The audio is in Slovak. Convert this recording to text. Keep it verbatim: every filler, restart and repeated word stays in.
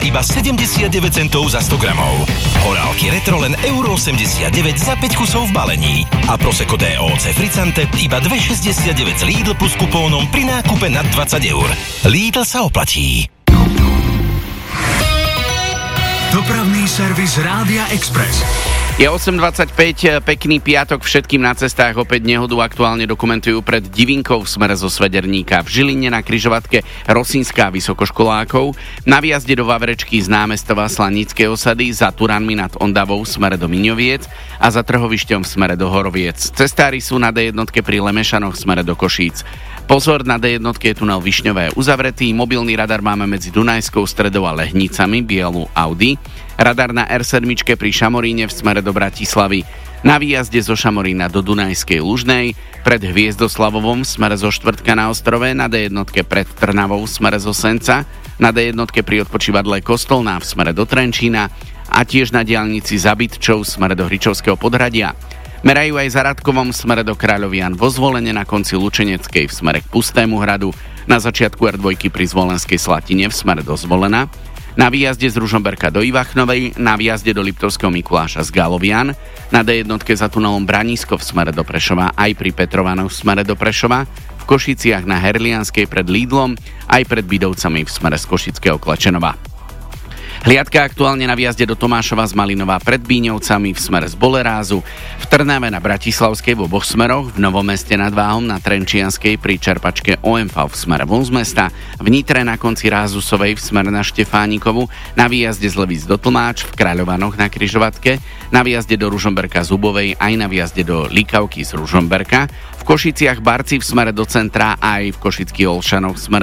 iba sedemdesiatdeväť centov za sto gramov. Horálky Retro len euro osemdesiatdeväť za päť kusov v balení. A Prosecco dé ó cé Frizzante iba dva šesťdesiatdeväť z Lidl plus kupónom pri nákupe nad dvadsať eur. Lidl sa oplatí. Dopravný servis Rádia Express. Je osem dvadsaťpäť, pekný piatok všetkým na cestách. Opäť nehodu aktuálne dokumentujú pred Divinkou v smere zo Svederníka. V Žiline na križovatke Rosinská vysokoškolákov, na výjazde do Vavrečky z námestova Slanickej osady, za Turanmi nad Ondavou v smere do Miňoviec a za Trhovišťom v smere do Horoviec. Cestári sú na dé jednotke pri Lemešanoch v smere do Košíc. Pozor, na dé jednotke je tunel Višňové uzavretý, mobilný radar máme medzi Dunajskou Stredou a Lehnicami, bielu Audi, radar na er sedem pri Šamoríne v smere do Bratislavy, na výjazde zo Šamorína do Dunajskej Lužnej, pred Hviezdoslavovom v smere zo Štvrtka na Ostrove, na dé jednotke pred Trnavou v smere zo Senca, na dé jednotke pri odpočívadle Kostolná v smere do Trenčína a tiež na diaľnici za Bytčou v smere do Hričovského Podhradia. Merajú aj za Radkovom v smere do Kráľovian, vo Zvolene na konci Lučeneckej v smere k Pustému hradu, na začiatku er dva pri Zvolenskej Slatine v smere do Zvolena, na výjazde z Ružomberka do Ivachnovej, na výjazde do Liptovského Mikuláša z Galovian, na dé jednotke za tunelom Branisko v smere do Prešova, aj pri Petrovanoch v smere do Prešova, v Košiciach na Herlianskej pred Lídlom, aj pred Bidovcami v smere z Košického Klečenova. Hliadka aktuálne na výjazde do Tomášova z Malinova pred Bíňovcami v smere z Bolerázu, v Trnave na Bratislavskej v oboch smeroch, v Novom Meste nad Váhom na Trenčianskej pri čerpačke ó em vé v smere von z mesta, v Nitre na konci Rázusovej v smere na Štefánikovu, na výjazde z Levíc do Tlmáč, v Kráľovanoch na križovatke, na výjazde do Ružomberka z Hubovej, aj na výjazde do Likavky z Ružomberka, v Košiciach Barci v smere do centra, aj v Košických Olšanoch v smere